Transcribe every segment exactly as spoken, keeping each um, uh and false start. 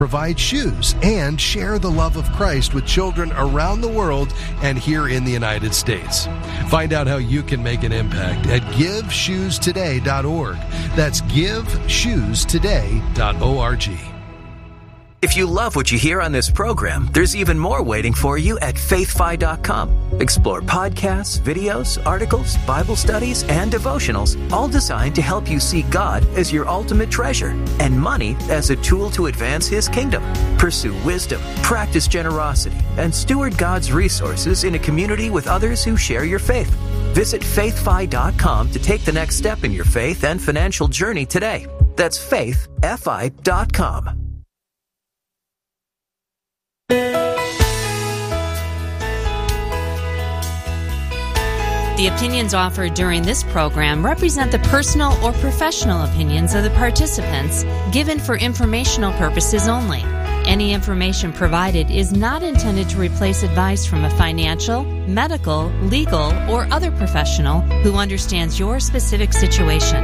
provide shoes, and share the love of Christ with children around the world and here in the United States. Find out how you can make an impact at give shoes today dot org. That's give shoes today dot org. If you love what you hear on this program, there's even more waiting for you at faith fi dot com. Explore podcasts, videos, articles, Bible studies, and devotionals, all designed to help you see God as your ultimate treasure and money as a tool to advance His kingdom. Pursue wisdom, practice generosity, and steward God's resources in a community with others who share your faith. Visit faith fi dot com to take the next step in your faith and financial journey today. That's faith fi dot com. The opinions offered during this program represent the personal or professional opinions of the participants, given for informational purposes only. Any information provided is not intended to replace advice from a financial, medical, legal, or other professional who understands your specific situation.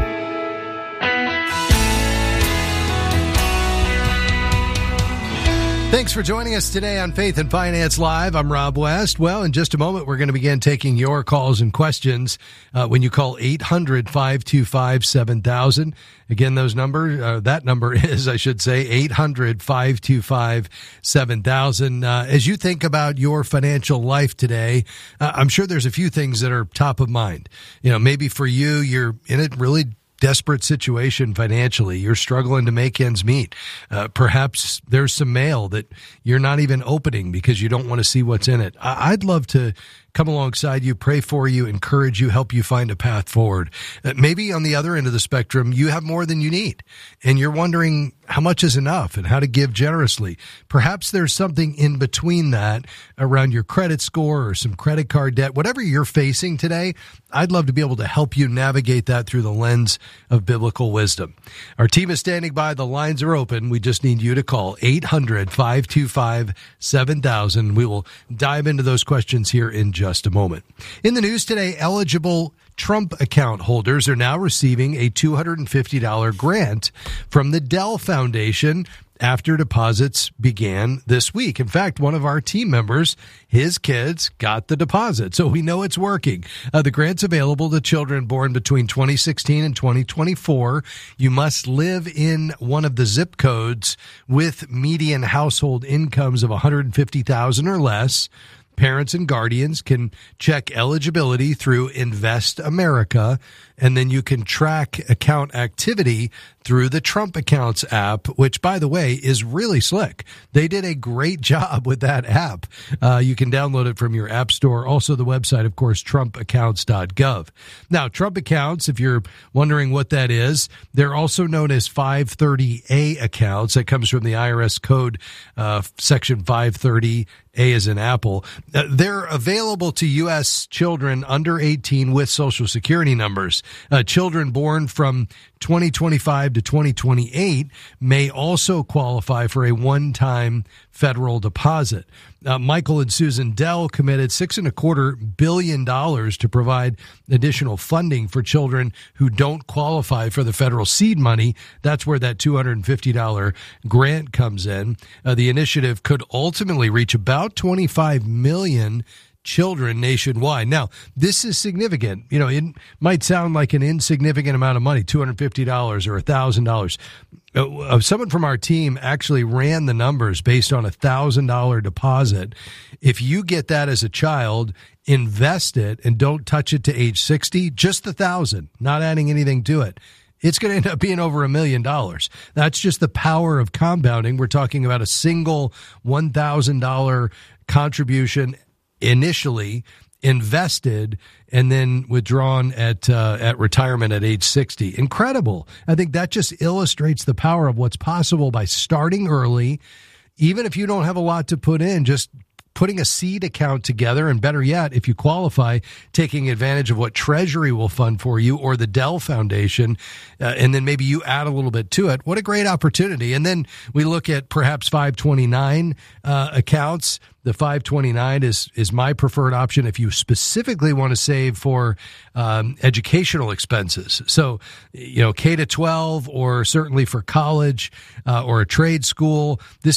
Thanks for joining us today on Faith and Finance Live. I'm Rob West. Well, in just a moment, we're going to begin taking your calls and questions uh, when you call eight hundred, five two five, seven thousand. Again, those numbers, uh, that number is, I should say, eight hundred, five two five, seven thousand. Uh, as you think about your financial life today, uh, I'm sure there's a few things that are top of mind. You know, maybe for you, you're in a really desperate situation financially. You're struggling to make ends meet. Uh, perhaps there's some mail that you're not even opening because you don't want to see what's in it. I- I'd love to come alongside you, pray for you, encourage you, help you find a path forward. Uh, maybe on the other end of the spectrum, you have more than you need, and you're wondering how much is enough and how to give generously. Perhaps there's something in between that around your credit score or some credit card debt. Whatever you're facing today, I'd love to be able to help you navigate that through the lens of biblical wisdom. Our team is standing by. The lines are open. We just need you to call eight hundred, five two five, seven thousand. We will dive into those questions here in just a moment. In the news today, eligible Trump account holders are now receiving a two hundred fifty dollars grant from the Dell Foundation after deposits began this week. In fact, one of our team members, his kids got the deposit, so we know it's working. Uh, the grant's available to children born between twenty sixteen and twenty twenty-four. You must live in one of the zip codes with median household incomes of one hundred fifty thousand dollars or less. Parents and guardians can check eligibility through Invest America, and then you can track account activity through the Trump Accounts app, which, by the way, is really slick. They did a great job with that app. Uh, you can download it from your app store. Also, the website, of course, trump accounts dot gov. Now, Trump Accounts, if you're wondering what that is, they're also known as five thirty A accounts. That comes from the I R S code, uh, section five thirty. A as in Apple. Uh, they're available to U S children under eighteen with Social Security numbers. Uh, children born from twenty twenty-five to twenty twenty-eight may also qualify for a one-time federal deposit. Uh, Michael and Susan Dell committed six and a quarter billion dollars to provide additional funding for children who don't qualify for the federal seed money. That's where that two hundred fifty dollars grant comes in. Uh, the initiative could ultimately reach about twenty-five million children nationwide. Now, this is significant. You know, it might sound like an insignificant amount of money, two hundred fifty dollars or one thousand dollars. Uh, someone from our team actually ran the numbers based on a one thousand dollars deposit. If you get that as a child, invest it, and don't touch it to age sixty, just the one thousand dollars, not adding anything to it, it's going to end up being over a million dollars. That's just the power of compounding. We're talking about a single one thousand dollars contribution initially invested and then withdrawn at uh, at retirement at age sixty. Incredible. I think that just illustrates the power of what's possible by starting early. Even if you don't have a lot to put in, just putting a seed account together, and better yet, if you qualify, taking advantage of what Treasury will fund for you or the Dell Foundation, uh, and then maybe you add a little bit to it. What a great opportunity. And then we look at perhaps five twenty-nine uh, accounts. The five twenty-nine is is my preferred option if you specifically want to save for um, educational expenses. So, you know, K to twelve, or certainly for college uh, or a trade school. This